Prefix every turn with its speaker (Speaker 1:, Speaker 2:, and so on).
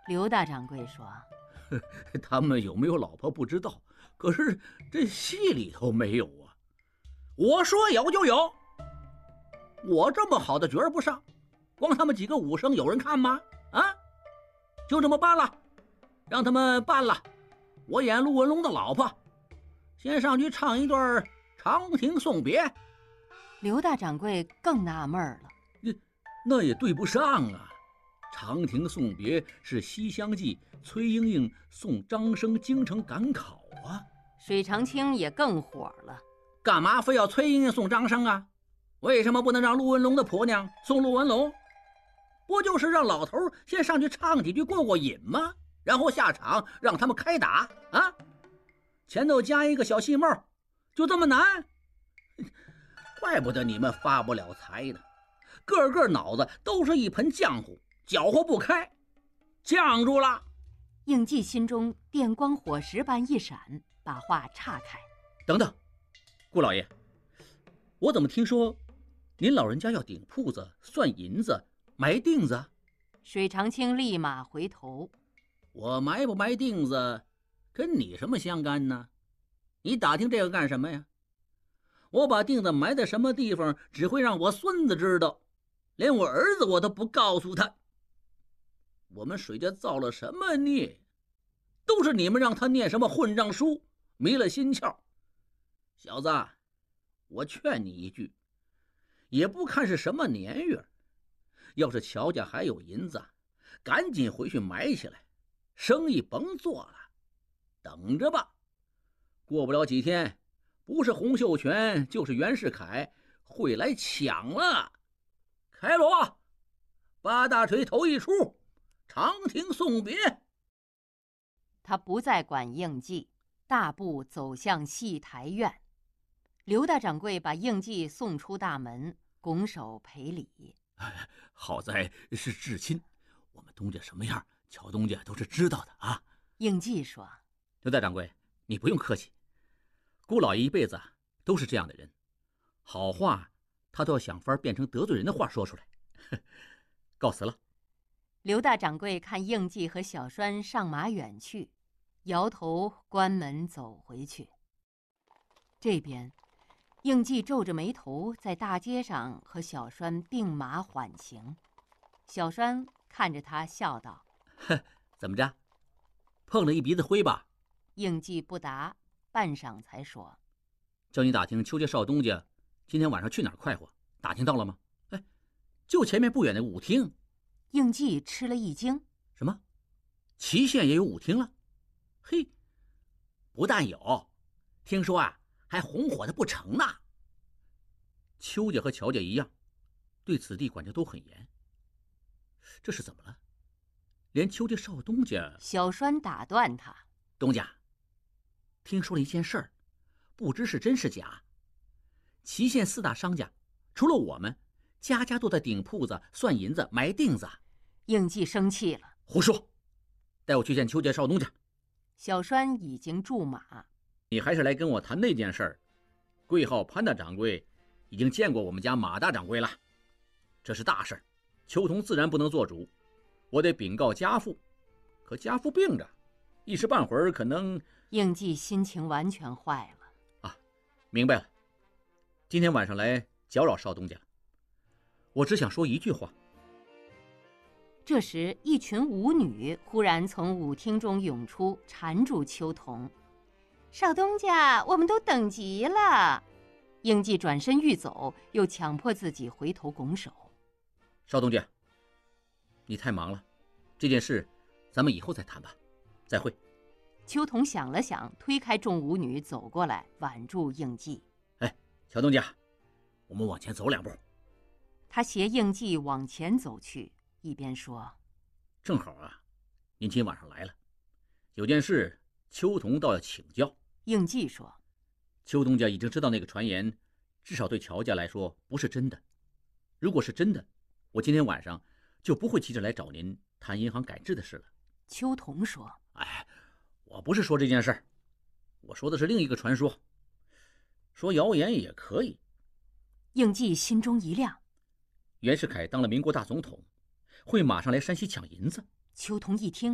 Speaker 1: 刘大掌柜说：“
Speaker 2: 他们有没有老婆不知道，可是这戏里头没有啊。我说有就有，我这么好的角儿不上，光他们几个武生有人看吗？啊，就这么办了，让他们办了。我演陆文龙的老婆，先上去唱一段《长亭送别》。”
Speaker 1: 刘大掌柜更纳闷了，
Speaker 2: 那也对不上啊。《长亭送别》是《西厢记》崔莺莺送张生京城赶考啊。
Speaker 1: 水长青也更火了，
Speaker 2: 干嘛非要崔莺莺送张生啊？为什么不能让陆文龙的婆娘送陆文龙？不就是让老头先上去唱几句过过瘾吗？然后下场让他们开打啊？前头加一个小戏帽，就这么难？怪不得你们发不了财呢，个个脑子都是一盆浆糊，搅和不开，犟住了。
Speaker 1: 应季心中电光火石般一闪，把话岔开：“
Speaker 2: 等等，顾老爷，我怎么听说您老人家要顶铺子、算银子、埋锭子？”
Speaker 1: 水长青立马回头：“
Speaker 2: 我埋不埋锭子，跟你什么相干呢？你打听这个干什么呀？我把锭子埋在什么地方，只会让我孙子知道，连我儿子我都不告诉他。我们水家造了什么孽，都是你们让他念什么混账书，迷了心窍。小子，我劝你一句，也不看是什么年月，要是乔家还有银子，赶紧回去埋起来，生意甭做了，等着吧。过不了几天，不是洪秀全就是袁世凯会来抢了。开锣，八大锤头一出，长亭送别。”
Speaker 1: 他不再管应季，大步走向戏台院。刘大掌柜把应季送出大门，拱手赔礼：“
Speaker 2: 好在是至亲，我们东家什么样，乔东家都是知道的啊。”
Speaker 1: 应季说：“
Speaker 2: 刘大掌柜，你不用客气，顾老爷一辈子都是这样的人，好话他都要想法变成得罪人的话说出来。告辞了。”
Speaker 1: 刘大掌柜看应季和小栓上马远去，摇头关门走回去。这边应季皱着眉头在大街上和小栓并马缓行。小栓看着他笑道：“
Speaker 2: 怎么着，碰了一鼻子灰吧？”
Speaker 1: 应季不答，半晌才说：“
Speaker 2: 叫你打听邱家少东家今天晚上去哪儿快活，打听到了吗？哎，就前面不远的舞厅。”
Speaker 1: 应季吃了一惊：“
Speaker 2: 什么？祁县也有舞厅了？嘿，不但有，听说啊还红火的不成呢。邱家和乔家一样，对此地管教都很严。这是怎么了？连邱家少东家……”
Speaker 1: 小栓打断他：“
Speaker 2: 东家，听说了一件事儿，不知是真是假。祁县四大商家，除了我们，家家都在顶铺子、算银子、埋锭子。”
Speaker 1: 应季生气了：“
Speaker 2: 胡说！带我去见邱家少东家。”
Speaker 1: 小栓已经驻马：“
Speaker 2: 你还是来跟我谈那件事儿。贵号潘大掌柜已经见过我们家马大掌柜了，这是大事儿，邱同自然不能做主，我得禀告家父。可家父病着，一时半会儿可能……”
Speaker 1: 应季心情完全坏了。
Speaker 2: 啊，明白了，今天晚上来搅扰少东家，我只想说一句话。
Speaker 1: 这时，一群舞女忽然从舞厅中涌出，缠住邱同：“少东家，我们都等急了。”应季转身欲走，又强迫自己回头拱手：“
Speaker 2: 少东家，你太忙了，这件事咱们以后再谈吧，再会。”
Speaker 1: 邱同想了想，推开众舞女走过来，挽住应季：“
Speaker 2: 哎，乔东家，我们往前走2步。”
Speaker 1: 他携应季往前走去，一边说：“
Speaker 2: 正好啊，您今晚上来了，有件事邱同倒要请教。”
Speaker 1: 应季说：“
Speaker 2: 邱东家已经知道那个传言，至少对乔家来说不是真的。如果是真的，我今天晚上就不会急着来找您谈银行改制的事了。”
Speaker 1: 邱同说：“
Speaker 2: 哎，我不是说这件事儿，我说的是另一个传说，说谣言也可以。”
Speaker 1: 应季心中一亮，
Speaker 2: 袁世凯当了民国大总统，会马上来山西抢银子。
Speaker 1: 邱同一听，